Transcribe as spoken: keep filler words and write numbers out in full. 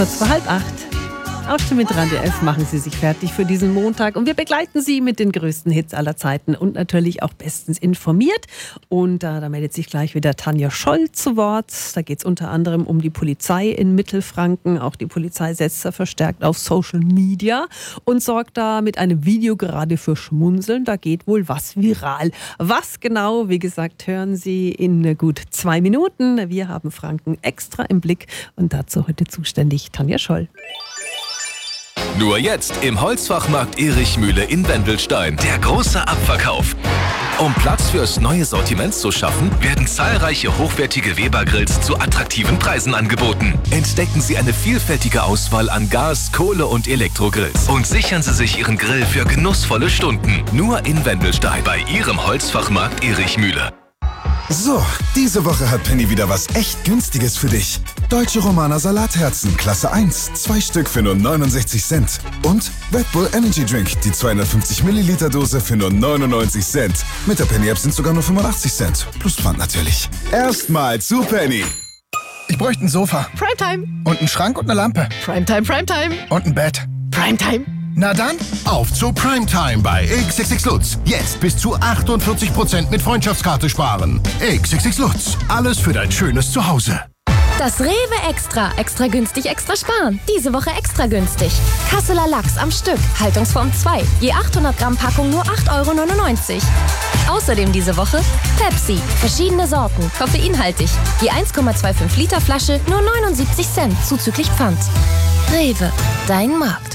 Kurz vor halb acht. Auch schon mit Radio F machen Sie sich fertig für diesen Montag und wir begleiten Sie mit den größten Hits aller Zeiten und natürlich auch bestens informiert. Und äh, da meldet sich gleich wieder Tanja Scholl zu Wort. Da geht es unter anderem um die Polizei in Mittelfranken. Auch die Polizei setzt da verstärkt auf Social Media und sorgt da mit einem Video gerade für Schmunzeln. Da geht wohl was viral. Was genau, wie gesagt, hören Sie in gut zwei Minuten. Wir haben Franken extra im Blick und dazu heute zuständig Tanja Scholl. Nur jetzt im Holzfachmarkt Erich Mühle in Wendelstein. Der große Abverkauf. Um Platz fürs neue Sortiment zu schaffen, werden zahlreiche hochwertige Weber-Grills zu attraktiven Preisen angeboten. Entdecken Sie eine vielfältige Auswahl an Gas-, Kohle- und Elektrogrills und sichern Sie sich Ihren Grill für genussvolle Stunden. Nur in Wendelstein bei Ihrem Holzfachmarkt Erich Mühle. So, diese Woche hat Penny wieder was echt Günstiges für dich. Deutsche Romaner Salatherzen, Klasse eins, zwei Stück für nur neunundsechzig Cent. Und Red Bull Energy Drink, die zweihundertfünfzig Milliliter Dose für nur neunundneunzig Cent. Mit der Penny App sind sogar nur fünfundachtzig Cent. Plus Pfand natürlich. Erstmal zu Penny. Ich bräuchte ein Sofa. Primetime. Und einen Schrank und eine Lampe. Primetime, Primetime. Und ein Bett. Primetime. Na dann, auf zu Primetime bei X X X Lutz. Jetzt bis zu achtundvierzig Prozent mit Freundschaftskarte sparen. X X X Lutz. Alles für dein schönes Zuhause. Das Rewe Extra. Extra günstig, extra sparen. Diese Woche extra günstig. Kasseler Lachs am Stück. Haltungsform zwei. Je achthundert Gramm Packung nur acht Euro neunundneunzig. Außerdem diese Woche Pepsi. Verschiedene Sorten. Koffeinhaltig. Je eins Komma fünfundzwanzig Liter Flasche nur neunundsiebzig Cent. Zuzüglich Pfand. Rewe. Dein Markt.